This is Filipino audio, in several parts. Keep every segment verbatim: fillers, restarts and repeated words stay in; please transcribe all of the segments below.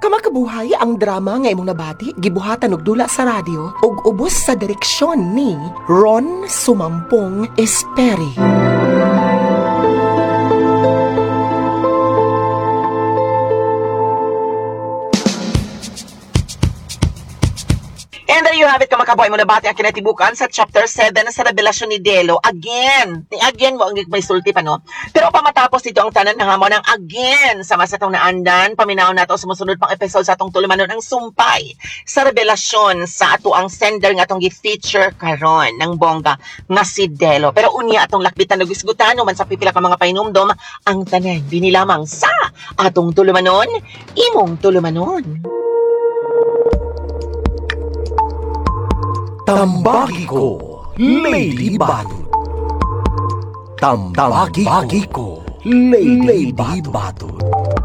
Kamakabuhay ang drama nga imong nabati, gibuhatan og dula sa radyo ug ubos sa direksyon ni Ron Sumampong Esperi. And there you have it, kamakabuhay mo nabati ang kinatibukan sa chapter seven sa revelasyon ni Delo. Again, ni again mo ang may sulti pa, no? Pero pa matapos dito ang tanan ng hamon ng again sa masatong naandan, paminaw na ito sumusunod pang episode sa atong tulumanon ang sumpay sa revelasyon sa ato ang sender nga atong gi-feature karon ng bongga nga si Delo. Pero unya atong lakbitan na gisgutan man sa pipila ka mga painumdom ang tanan dini lamang sa atong tulumanon, imong tulumanon. Tambagi ko, Lady Batot. Tambagi ko, Lady Batot.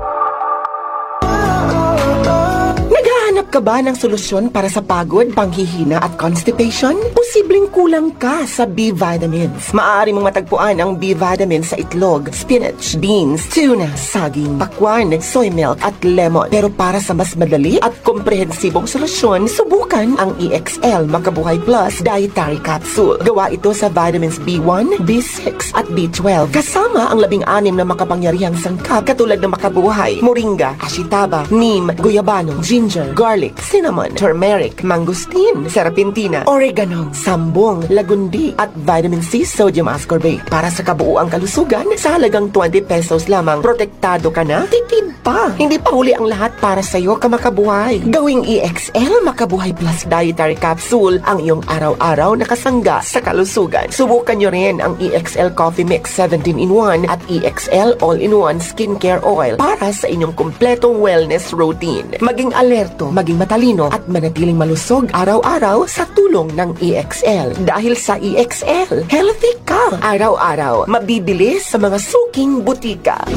Naghahanap ka ba ng solusyon para sa pagod, panghihina at constipation? Posibleng kulang ka sa B-vitamins. Maaari mong matagpuan ang B-vitamins sa itlog, spinach, beans, tuna, saging, pakwan, soy milk at lemon. Pero para sa mas madali at komprehensibong solusyon, subukan ang E X L Makabuhay Plus Dietary Capsule. Gawa ito sa vitamins B one, B six at B twelve. Kasama ang labing anim na makapangyarihang sangkap katulad ng makabuhay, moringa, ashitaba, neem, guyabano, ginger, garlic, cinnamon, turmeric, mangosteen, serpentina, oregano, sambong, lagundi, at vitamin C sodium ascorbate. Para sa kabuuang kalusugan, sa halagang twenty pesos lamang, protektado ka na, titib pa. Hindi pa huli ang lahat para sa'yo, kamakabuhay. Gawing E X L Makabuhay Plus Dietary Capsule ang iyong araw-araw na kasangga sa kalusugan. Subukan nyo rin ang E X L Coffee Mix seventeen in one at E X L All-in-One Skincare Oil para sa inyong kumpletong wellness routine. Maging alerto, maging matalino at manatiling malusog araw-araw sa tulong ng E X L. Dahil sa E X L, healthy ka araw-araw. Mabibili sa mga suking butika.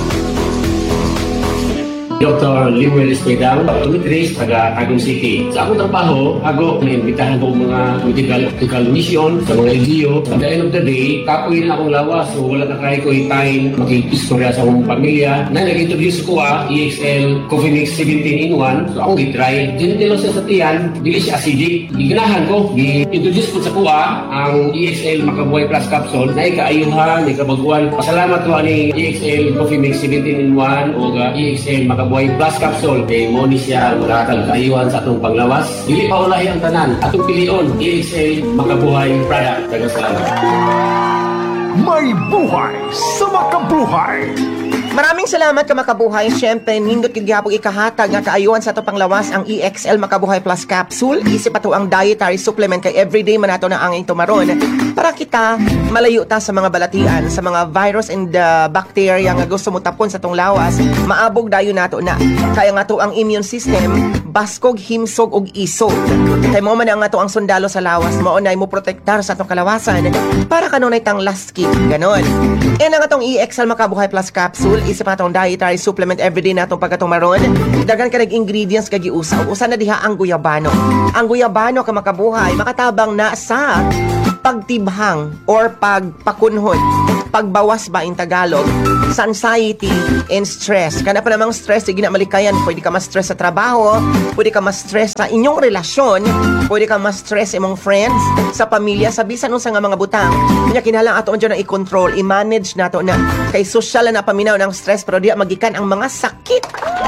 Doctor Limuel Espedal, optometrist, taga Tagum City. Sa akong trabaho, ako naimbitahan ko mga medical, medical mission sa mga L G U. At the end of the day, kapoy na akong lawas, so wala na kaya ko i-time, mag-istorya sa akong pamilya. Na nag-introduce ko ah, E X L Coffee Mix seventeen in one, so akong i-try. Dinitilo siya sa tiyan, dili siya acidic. Giganahan ko, i-introduce ko sa kuha ang E X L Makabuhay Plus Capsule na ikaayuhan, ikabaguan. Pasalamat ko ani E X L Coffee Mix seventeen in one o E X L Makabuhay Buhay Plus Capsule kay mo ni siya magkakal kaayuhan sa atong panglawas. Dili pa ulahi ang tanan. Atong pilion, E X L Makabuhay product. Daghang salamat. May buhay sa makabuhay. Maraming salamat kamakabuhay. Siyempre, nindot kigihapong ikahatag nga kaayuhan sa ito panglawas ang E X L Makabuhay Plus Capsule. Isip ato ang dietary supplement kay everyday man nato na angin tumaron para kita malayo ta sa mga balatian, sa mga virus and uh, bacteria nga gusto mo tapon sa itong lawas. Maabog dayo nato na. Kaya nga to ang immune system, baskog, himsog ug isog. Kay mo man ang ato ang sundalo sa lawas, mao nay mo protektar sa atong kalawasan para kanunay tang lasky. Ganon. And ang atong E X L Makabuhay Plus Capsule, isip atong dietary supplement everyday natong pagkatumaron. Dagan ka nag-ingredients kag giusa. Usa na diha ang guyabano. Ang guyabano ka makabuhay, makatabang na sa pagtibhang or pagpakunhod, pagbawas ba in Tagalog, sa anxiety and stress. Kana pa namang stress, sige na malikayan. Pwede ka ma-stress sa trabaho, pwede ka ma-stress sa inyong relasyon, pwede ka ma-stress imong friends, sa pamilya, sa bisan unsa nga mga butang. Kanya kinahanglan ato unjo na i-control, i-manage nato na. Kay social na paminaw ng stress pero di magikan ang mga sakit.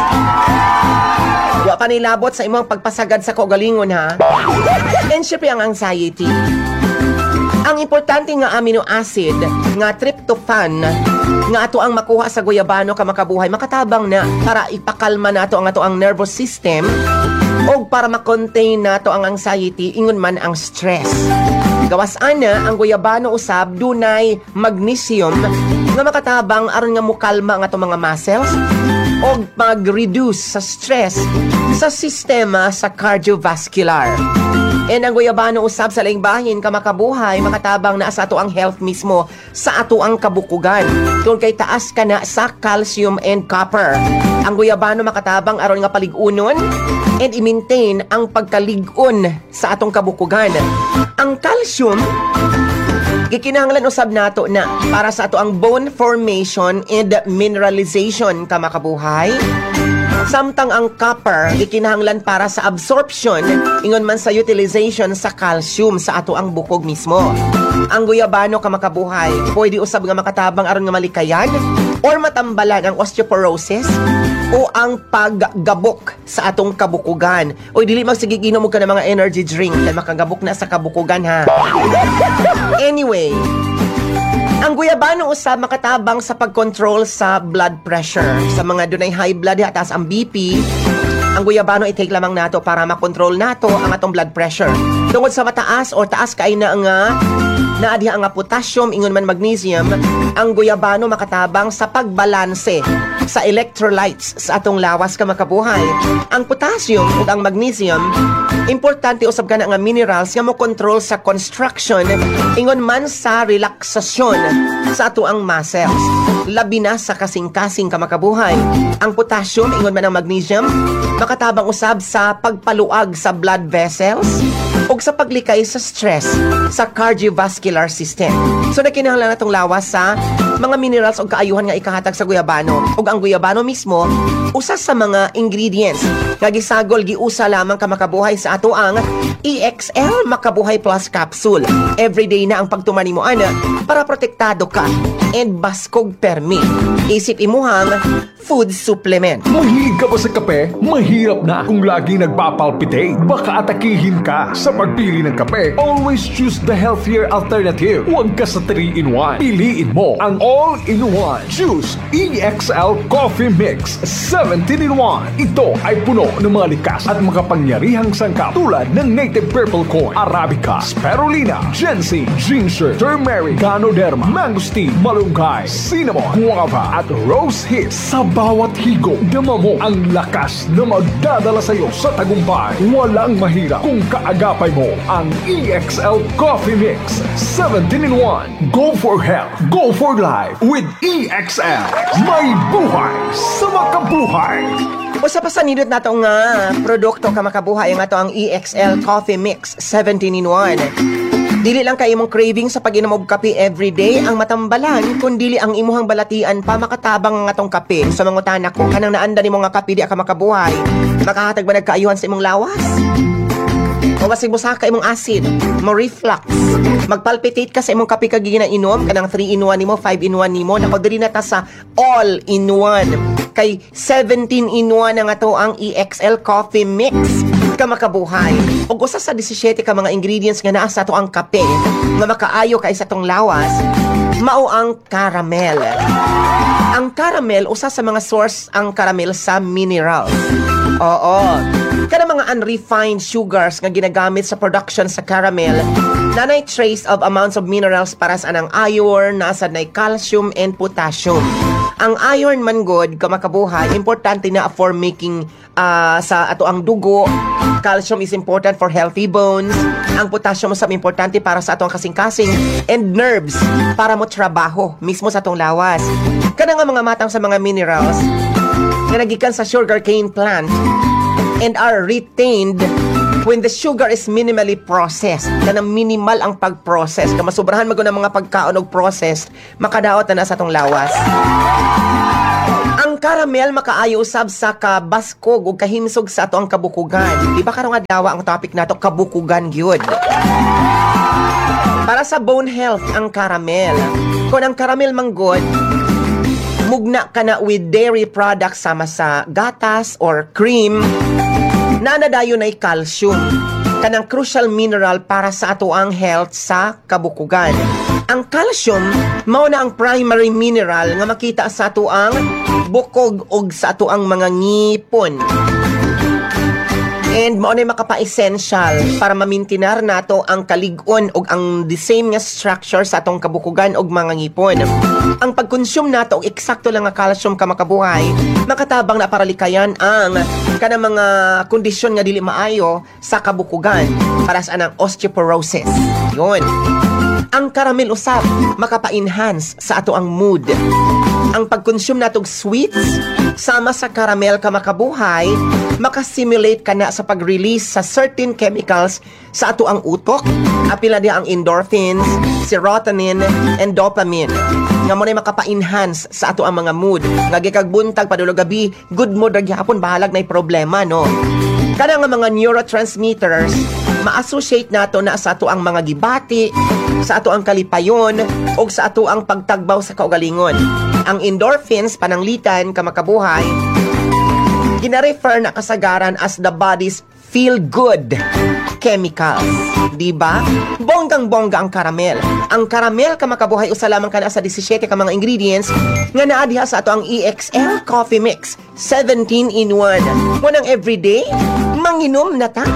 Wa pa nilabot sa imong pagpasagad sa kaugalingon ha. And syempre ang anxiety. Ang importante nga amino acid nga tryptophan nga ato ang makuha sa guyabano ka makabuhay makatabang na para ipakalma nato ang ato ang nervous system o para ma-contain nato ang anxiety ingon man ang stress. Gawas ana ang guyabano usab dunay magnesium nga makatabang aron nga mokalma ang ato mga muscles o mag-reduce sa stress sa sistema sa cardiovascular. And ang guyabano usab sa laing bahin ka makabuhay, makatabang na sa ato ang health mismo, sa ato ang kabukugan. Kung kay taas ka na sa calcium and copper. Ang guyabano makatabang aron nga paligunon and i-maintain ang pagkaligon sa atong kabukugan. Ang calcium gikinahanglan usab nato na para sa ato ang bone formation and mineralization ka makabuhay. Samtang ang copper ikinahanglan para sa absorption ingon man sa utilization sa calcium sa ato ang bukog mismo. Ang guyabano ka makabuhay, pwede usab nga makatabang aron nga malikayan or matambalan ang osteoporosis o ang paggabok sa atong kabukugan. O dili magsigiginom mo ka ng mga energy drink dahil makagabok na sa kabukugan ha. Anyway, ang guyabano usab makatabang sa pag-control sa blood pressure. Sa mga dunay high blood at taas ang B P, ang guyabano i-take lamang nato para makontrol nato ang atong blood pressure. Tungod sa mataas or taas kay na nga naadya ang potassium ingon man magnesium, ang guyabano makatabang sa pagbalanse sa electrolytes sa atong lawas ka makabuhay. Ang potassium ug ang magnesium importante usab kana nga minerals nga mo control sa construction ingon man sa relaxasyon sa ato ang muscles. Labi na sa kasing-kasing ka makabuhay. Ang potassium ingon man ang magnesium makatabang usab sa pagpaluag sa blood vessels ug sa paglikay sa stress sa cardiovascular system. So nakinahanglan natong lawas sa mga minerals ug kaayuhan nga ikahatag sa guyabano. Ug ang guyabano mismo usa sa mga ingredients nga gisagol giusa lamang ka makabuhay sa ato ang E X L Makabuhay Plus Capsule. Everyday na ang pagtuman nimo ana para protektado ka and baskog permi. Isip imuhang food supplement. Mahilig ka ba sa kape? Mahirap na kung lagi nagpapalpitate. Baka atakihin ka sa pagpili ng kape. Always choose the healthier alternative. Huwag ka sa three in one. Piliin mo ang all-in-one. Choose E X L Coffee Mix seventeen in one. Ito ay puno ng mga likas at makapangyarihang sangkap tulad ng native purple corn, arabica, spirulina, ginseng, ginger, turmeric, ganoderma, mangosteen, malunggay, cinnamon, guava at rose hips. Sa bawat higop, dama mo ang lakas na magdadala sa iyo sa tagumpay. Walang mahirap kung kaagapay mo ang E X L Coffee Mix seventeen in one. Go for health, go for life with E X L. May buhay sa makabuhay. Usa pa sa nindot nato nga produkto ka makabuhay nga to ang E X L Coffee Mix seventeen in one. Dili lang kay imong craving sa pag-inom og kape everyday ang matambalan, kundi ang imuhang balatian pa makatabang nga tong kape. Sa mangutana ko, kanang naanda nimo nga kape di ka makabuhay, makahatag ba nagkaayuhan sa imong lawas? O basig busa ka imong acid, mo reflux, magpalpitate ka sa imong kape kag ginainom, kanang three in one nimo, five in one nimo, nako diri na ta sa all in one. Kay seventeen in one na nga to ang E X L Coffee Mix ka makabuhay. Ug usa sa seventeen ka mga ingredients nga naa sa to ang kape nga makaayo kay sa tong lawas, mao ang caramel. Ang caramel usa sa mga source ang caramel sa minerals. Oo. Kada mga unrefined sugars nga ginagamit sa production sa caramel, nanay trace of amounts of minerals para sa anang iron, nasa nay calcium and potassium. Ang iron man god ka makabuhay, importante na for making uh, sa ato ang dugo. Calcium is important for healthy bones. Ang potassium is importante para sa ato ang kasing-kasing and nerves para mo trabaho mismo sa atong lawas. Kana nga mga matang sa mga minerals nga nagikan sa sugarcane plant and are retained when the sugar is minimally processed. Kana minimal ang pag-process. Kaya masubrahan mo ng mga pagkaon og processed, makadaot na na sa atong lawas. Ang caramel makaayo usab sa kabaskog ug kahimsog sa ato ang kabukugan. Di ba karong adlaw ang topic nato kabukugan gyud. Para sa bone health ang caramel. Kung ang caramel manggod, mugna ka na with dairy products sama sa gatas or cream, nanadayon ay calcium, kanang crucial mineral para sa ato ang health sa kabukugan. Ang calcium mao na ang primary mineral nga makita sa ato ang bukog og sa ato ang mga ngipon. And mao na makapa-essential para mamintinar nato ang kalig-on og ang the same nga structure sa atong kabukugan og mga ngipon. Ang pag-consume nato og eksakto lang nga calcium ka makabuhay, makatabang na para likayan ang kanang mga kondisyon nga dili maayo sa kabukugan para sa anang osteoporosis. Yun. Ang caramel usab makapa-enhance sa ato ang mood. Ang pag-consume natog sweets sama sa caramel ka makabuhay, makasimulate ka na sa pag-release sa certain chemicals sa ato ang utok, apila dia ang endorphins, serotonin, and dopamine. nga mo na makapa-enhance sa ato ang mga mood. Nga gikagbuntag padulog gabi, good mood ra gyapon bahalag nay problema no. Kana nga mga neurotransmitters ma-associate nato na sa ato ang mga gibati, sa ato ang kalipayon, o sa ato ang pagtagbaw sa kaugalingon. Ang endorphins pananglitan ka makabuhay gina-refer na kasagaran as the body's feel-good chemicals. Diba? Bonggang-bongga ang karamel. Ang karamel ka makabuhay usa lamang kana sa seventeen ka mga ingredients nga naa diha sa ato ang E X L Coffee Mix. seventeen in one. Munang everyday, manginom na ta.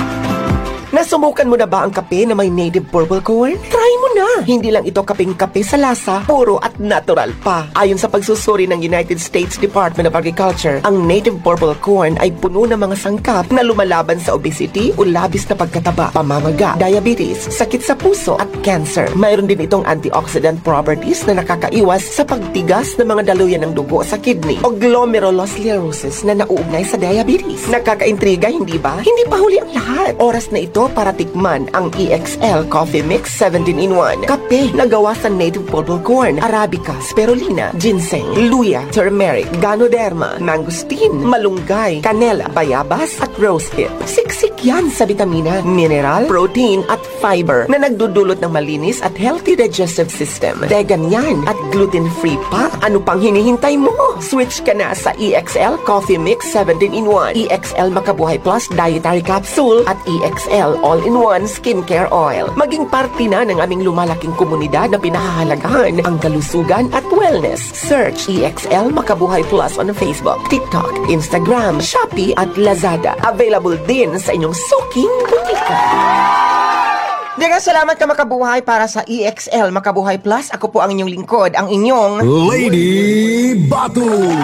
Nasubukan mo na ba ang kape na may native purple corn? Try mo na! Hindi lang ito kapeng kape sa lasa, puro at natural pa. Ayon sa pagsusuri ng United States Department of Agriculture, ang native purple corn ay puno ng mga sangkap na lumalaban sa obesity o labis na pagkataba, pamamaga, diabetes, sakit sa puso at cancer. Mayroon din itong antioxidant properties na nakakaiwas sa pagtigas ng mga daluyan ng dugo sa kidney o glomerulosclerosis na nauugnay sa diabetes. Nakakaintriga, hindi ba? Hindi pa huli ang lahat. Oras na ito para tikman ang E X L Coffee Mix seventeen in one. Kape na gawa sa native purple corn, arabica, spirulina, ginseng, luya, turmeric, ganoderma, mangosteen, malunggay, canela, bayabas at rosehip. Siksik yan sa vitamina, mineral, protein at fiber na nagdudulot ng malinis at healthy digestive system. Vegan yan at gluten-free pa. Ano pang hinihintay mo? Switch ka na sa E X L Coffee Mix seventeen in one, E X L Makabuhay Plus Dietary Capsule at E X L All-in-One Skincare Oil. Maging parte na ng aming lumalaking komunidad na pinahahalagahan ang kalusugan at wellness. Search E X L Makabuhay Plus on Facebook, TikTok, Instagram, Shopee at Lazada. Available din sa inyong suking butika. Daghang salamat ka makabuhay para sa E X L Makabuhay Plus. Ako po ang inyong lingkod, ang inyong Lady Batu.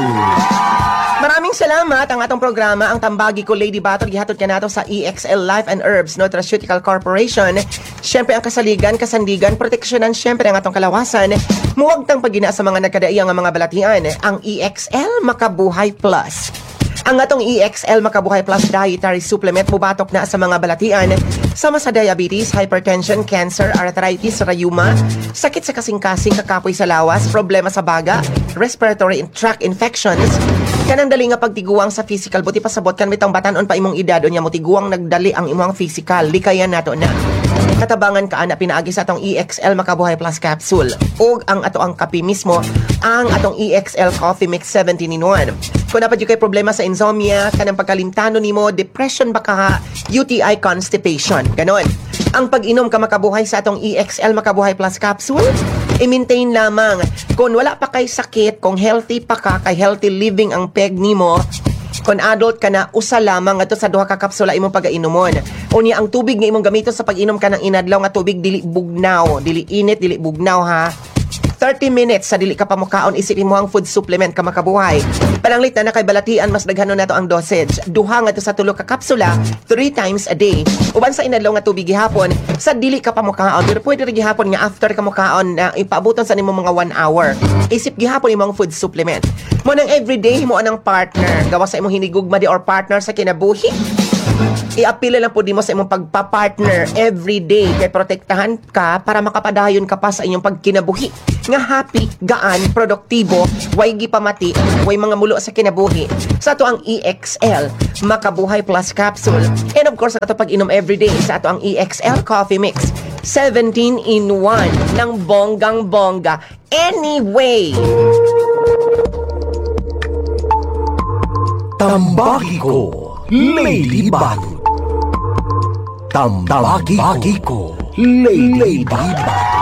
Maraming salamat ang atong programa, ang tambagi ko Lady Bato, gihatod ka nato sa E X L Life and Herbs Nutraceutical Corporation. Siyempre ang kasaligan, kasandigan, proteksyonan, siyempre ang atong kalawasan. Muwag tang pagina sa mga nagkadaiyang nga mga balatian, ang E X L Makabuhay Plus. Ang atong E X L Makabuhay Plus Dietary Supplement mubatok na sa mga balatian sama sa diabetes, hypertension, cancer, arthritis, rayuma, sakit sa kasing-kasing, kakapoy sa lawas, problema sa baga, respiratory tract infections, kanang dali nga pagtiguang sa physical, buti pasabot kan mitang batanon pa imong edad unya mo tiguang nagdali ang imong physical, likayan nato na. Katabangan ka na pinaagi sa atong E X L Makabuhay Plus Capsule ug ang ato ang kape mismo, ang atong E X L Coffee Mix seventeen in one. Kung napad yung kay problema sa insomnia, kanang pagkalimtano nimo, depression baka ha, U T I, constipation, ganon. Ang pag-inom ka makabuhay sa atong E X L Makabuhay Plus Capsule, i-maintain lamang. Kung wala pa kay sakit, kung healthy pa ka, kay healthy living ang peg nimo, kung adult ka na, usa lamang ato sa duha ka kapsula imong pag-inomon. Unya ang tubig nga imong gamiton sa pag-inom ka ng inadlaw nga tubig, dili bugnaw, dili init, dili bugnaw ha. thirty minutes sa dili ka pamukaon, isipin mo ang food supplement ka makabuhay. Pananglit na na kay balatian, mas daghanon nato ang dosage. Duha nga to sa tulo ka kapsula, three times a day. Uban sa inadlaw nga tubig gihapon, sa dili ka pamukaon, pero pwede rin gihapon nga after ka mukaon na ipaabuton sa nimo mga one hour. Isip gihapon imong food supplement. Mo nang everyday mo anang partner, gawa sa imong hinigugma di or partner sa kinabuhi. I-apila lang po di mo sa imong pagpa-partner everyday kay protektahan ka para makapadayon ka pa sa inyong pagkinabuhi nga happy, gaan, produktibo, way gipamati, way mga mulo sa kinabuhi. Sa ato ang E X L Makabuhay Plus Capsule, and of course ato pag-inom everyday sa ato ang E X L Coffee Mix seventeen in one ng bonggang bongga. Anyway, Tambaki ko, Lady Batu. Tambaki ko, Lady Batu.